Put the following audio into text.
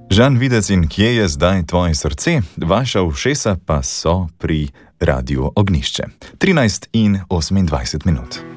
Žan Videc in kje je zdaj tvoje srce? Vaša ušesa pa so pri Radiu Ognjišče. 13:28.